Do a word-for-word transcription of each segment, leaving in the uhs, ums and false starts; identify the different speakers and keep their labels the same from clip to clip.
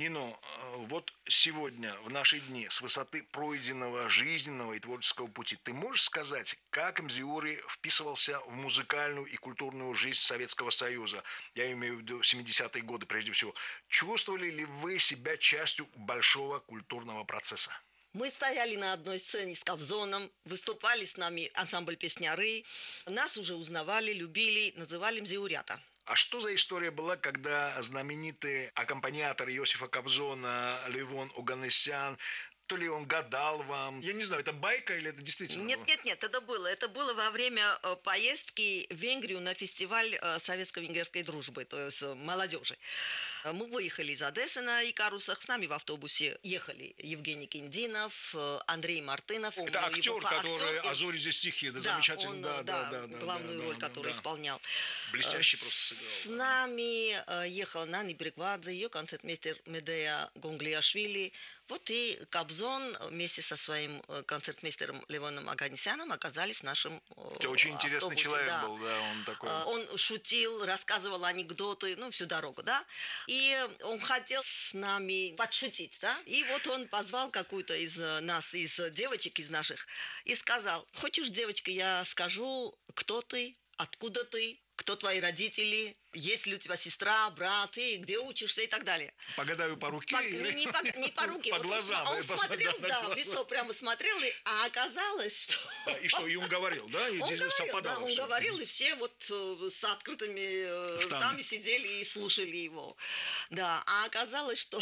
Speaker 1: Нино, вот сегодня, в наши дни, с высоты пройденного жизненного и творческого пути, ты можешь сказать, как Мзиури вписывался в музыкальную и культурную жизнь Советского Союза? Я имею в виду семидесятые годы прежде всего. Чувствовали ли вы себя частью большого культурного процесса?
Speaker 2: Мы стояли на одной сцене с Кобзоном, выступали с нами ансамбль «Песняры». Нас уже узнавали, любили, называли мзиурята.
Speaker 1: А что за история была, когда знаменитый аккомпаниатор Иосифа Кобзона Левон Оганесян, то ли он гадал вам, я не знаю, это байка или это действительно
Speaker 2: Нет,
Speaker 1: было?
Speaker 2: нет, нет, это было. Это было во время э, поездки в Венгрию на фестиваль э, советско-венгерской дружбы, то есть э, молодежи. Э, Мы выехали из Одессы на Икарусах, с нами в автобусе ехали Евгений Киндинов, э, Андрей Мартынов.
Speaker 1: Это
Speaker 2: Помню
Speaker 1: актер,
Speaker 2: его по-
Speaker 1: который
Speaker 2: актер,
Speaker 1: «А зори здесь тихие», да,
Speaker 2: да,
Speaker 1: замечательно,
Speaker 2: он,
Speaker 1: да,
Speaker 2: э,
Speaker 1: да,
Speaker 2: да,
Speaker 1: да, да,
Speaker 2: главную
Speaker 1: да,
Speaker 2: роль,
Speaker 1: да,
Speaker 2: которую
Speaker 1: да.
Speaker 2: исполнял.
Speaker 1: Блестяще
Speaker 2: Э,
Speaker 1: просто
Speaker 2: С
Speaker 1: сыграл. Да.
Speaker 2: нами э, ехала Нани Бриквадзе, ее концертмейстер Медея Гонглиашвили. Вот и Кобзон вместе со своим э, концертмейстером Левоном Оганесяном оказались в нашем э,
Speaker 1: Это очень интересный
Speaker 2: автобусе,
Speaker 1: человек
Speaker 2: да.
Speaker 1: был, да, он такой.
Speaker 2: Э, Он шутил, рассказывал анекдоты, ну, всю дорогу, да. И он хотел с нами подшутить, да. И вот он позвал какую-то из э, нас, из э, девочек, из наших, и сказал: хочешь, девочка, я скажу, кто ты, откуда ты, кто твои родители, есть ли у тебя сестра, брат, и где учишься и так далее.
Speaker 1: Погадаю по руке?
Speaker 2: По,
Speaker 1: или-
Speaker 2: не, не по, не по руке.
Speaker 1: По
Speaker 2: Вот
Speaker 1: глазам.
Speaker 2: Он, он
Speaker 1: и по-
Speaker 2: смотрел,
Speaker 1: да,
Speaker 2: да,
Speaker 1: по
Speaker 2: в
Speaker 1: глазам.
Speaker 2: лицо прямо смотрел, и, а оказалось, что...
Speaker 1: Да, и что, и он говорил, да? И
Speaker 2: Он
Speaker 1: здесь
Speaker 2: говорил, да,
Speaker 1: совпадало
Speaker 2: он
Speaker 1: всё.
Speaker 2: говорил, и все вот э, с открытыми э,
Speaker 1: Ртами.
Speaker 2: ртами сидели и слушали его. Да, а оказалось, что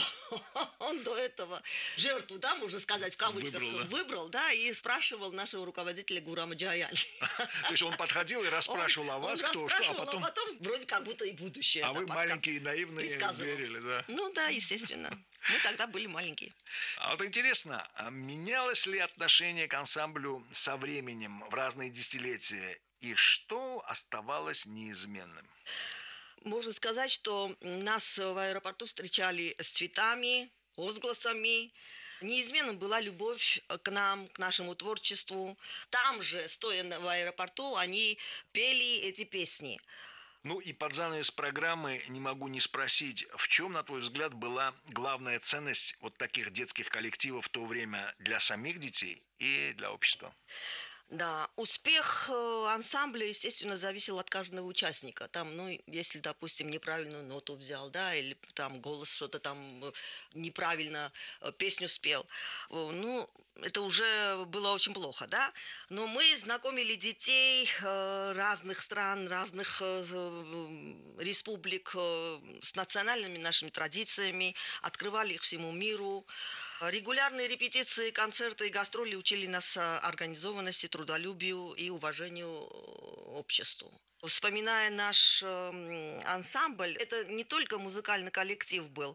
Speaker 2: он до этого жертву, да, можно сказать, в кавычках,
Speaker 1: Выбрал, да.
Speaker 2: выбрал, да, и спрашивал нашего руководителя Гурама Джаяни.
Speaker 1: То есть он подходил и расспрашивал о вас,
Speaker 2: он
Speaker 1: кто, что, а
Speaker 2: расспрашивал,
Speaker 1: потом...
Speaker 2: а потом вроде как будто и будущее.
Speaker 1: А
Speaker 2: да,
Speaker 1: вы
Speaker 2: подсказ-
Speaker 1: маленькие, наивные,
Speaker 2: предсказывал.
Speaker 1: верили, да?
Speaker 2: Ну да, естественно. Мы тогда были маленькие.
Speaker 1: А вот интересно, а менялось ли отношение к ансамблю со временем в разные десятилетия? И что оставалось неизменным?
Speaker 2: Можно сказать, что нас в аэропорту встречали с цветами, возгласами. Неизменным была любовь к нам, к нашему творчеству. Там же, стоя в аэропорту, они пели эти песни.
Speaker 1: Ну и под занавес программы не могу не спросить, в чем, на твой взгляд, была главная ценность вот таких детских коллективов в то время для самих детей и для общества?
Speaker 2: Да, успех э, ансамбля, естественно, зависел от каждого участника. Там, ну, если, допустим, неправильную ноту взял, да, или там голос что-то там э, неправильно э, песню спел, э, ну, это уже было очень плохо, да. Но мы знакомили детей э, разных стран, разных э, э, республик э, с национальными нашими традициями, открывали их всему миру. Регулярные репетиции, концерты и гастроли учили нас э, организованности, трудолюбию и уважению э, обществу. Вспоминая наш э, ансамбль, это не только музыкальный коллектив был,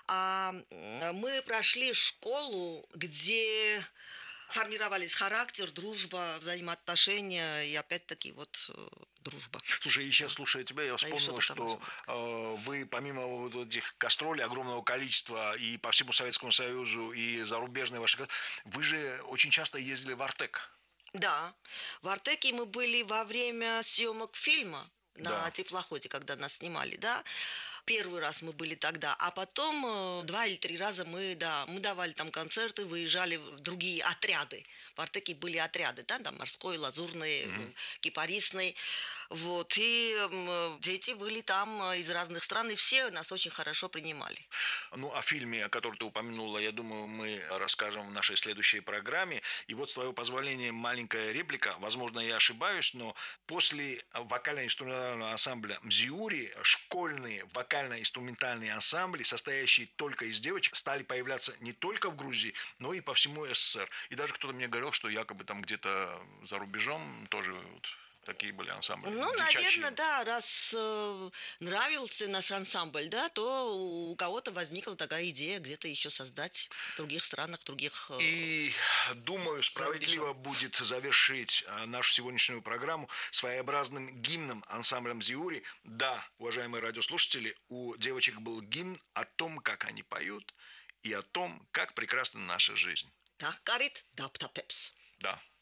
Speaker 2: а э, мы прошли школу, где формировались характер, дружба, взаимоотношения и опять-таки вот э, дружба.
Speaker 1: Слушай, и сейчас, слушая тебя, я вспомнил,
Speaker 2: что-то
Speaker 1: что
Speaker 2: там
Speaker 1: э, вы помимо вот этих гастролей огромного количества и по всему Советскому Союзу, и зарубежные ваши, вы же очень часто ездили в Артек.
Speaker 2: Да, в Артеке мы были во время съемок фильма на
Speaker 1: Да.
Speaker 2: теплоходе, когда нас снимали, да. Первый раз мы были тогда, а потом э, два или три раза мы, да, мы давали там концерты, выезжали в другие отряды. В Артеке были отряды, да, там морской, лазурный, mm-hmm. кипарисный. Вот, и э, дети были там э, из разных стран, и все нас очень хорошо принимали.
Speaker 1: Ну, о фильме, о котором ты упомянула, я думаю, мы расскажем в нашей следующей программе. И вот, с твоего позволения, маленькая реплика. Возможно, я ошибаюсь, но после вокально-инструментального ансамбля «Мзиури» школьные вокально-инструментальные ансамбли, состоящие только из девочек, стали появляться не только в Грузии, но и по всему СССР. И даже кто-то мне говорил, что якобы там где-то за рубежом тоже вот такие были ансамбли.
Speaker 2: Ну,
Speaker 1: девчачьи.
Speaker 2: наверное, да, раз э, нравился наш ансамбль, да, то у кого-то возникла такая идея где-то еще создать в других странах, других... Э,
Speaker 1: И, думаю, справедливо будет завершить э, нашу сегодняшнюю программу своеобразным гимном ансамблем «Мзиури». Да, уважаемые радиослушатели, у девочек был гимн о том, как они поют, и о том, как прекрасна наша жизнь.
Speaker 2: Так, Карит, Даптапепс.
Speaker 1: Да.